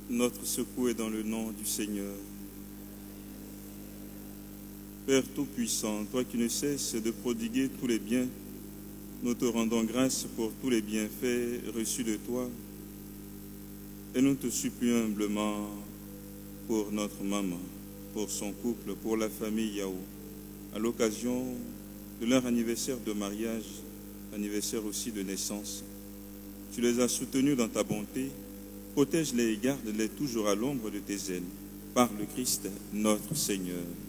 Notre secours est dans le nom du Seigneur. Père Tout-Puissant, toi qui ne cesses de prodiguer tous les biens, nous te rendons grâce pour tous les bienfaits reçus de toi et nous te supplions humblement pour notre maman, pour son couple, pour la famille Yao, à l'occasion de leur anniversaire de mariage, anniversaire aussi de naissance. Tu les as soutenus dans ta bonté, protège-les et garde-les toujours à l'ombre de tes ailes, par le Christ notre Seigneur.